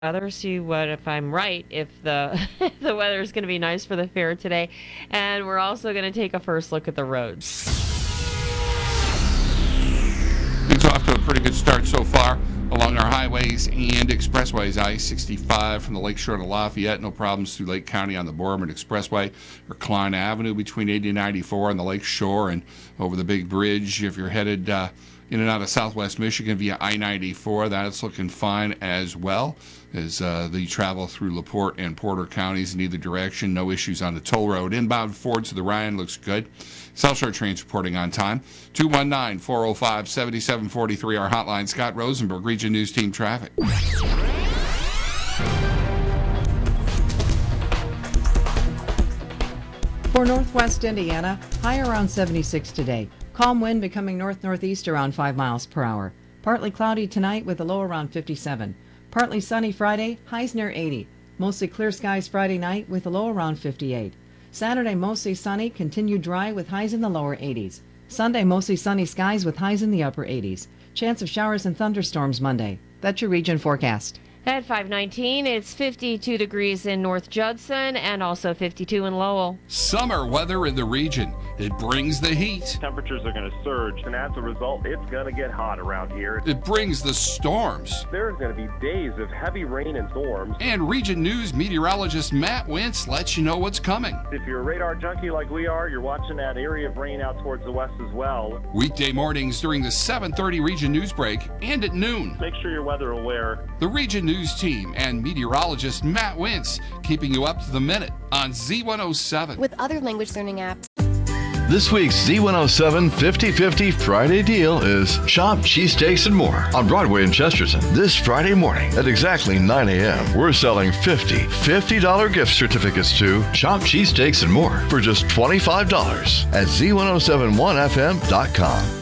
Weather, see what if I'm right, if the the weather is going to be nice for the fair today. And we're also going to take a first look at the roads. It's off to a pretty good start so far along our highways and expressways. I-65 from the Lakeshore to Lafayette, no problems through Lake County on the Boardman Expressway, or Klein Avenue between 80 and 94 on the Lakeshore, and over the big bridge if you're headed in and out of southwest Michigan via I-94. That's looking fine as well as the travel through LaPorte and Porter counties in either direction. No issues on the toll road. Inbound Ford to the Ryan looks good. South Shore trains reporting on time. 219-405-7743, our hotline. Scott Rosenberg, Region News Team Traffic. For northwest Indiana, high around 76 today. Calm wind becoming north-northeast around 5 miles per hour. Partly cloudy tonight with a low around 57. Partly sunny Friday, highs near 80. Mostly clear skies Friday night with a low around 58. Saturday mostly sunny, continued dry with highs in the lower 80s. Sunday mostly sunny skies with highs in the upper 80s. Chance of showers and thunderstorms Monday. That's your region forecast. At 519, it's 52 degrees in North Judson and also 52 in Lowell. Summer weather in the region. It brings the heat. Temperatures are going to surge, and as a result, it's going to get hot around here. It brings the storms. There's going to be days of heavy rain and storms. And Region News meteorologist Matt Wentz lets you know what's coming. If you're a radar junkie like we are, you're watching that area of rain out towards the west as well. Weekday mornings during the 7:30 Region News break and at noon. Make sure you're weather aware. The Region News team and meteorologist Matt Wentz keeping you up to the minute on Z107. With other language learning apps. This week's Z107 50/50 Friday deal is Shop Cheesesteaks and More on Broadway in Chesterton. This Friday morning at exactly 9 a.m., we're selling $50 gift certificates to Shop Cheesesteaks and More for just $25 at Z1071FM.com.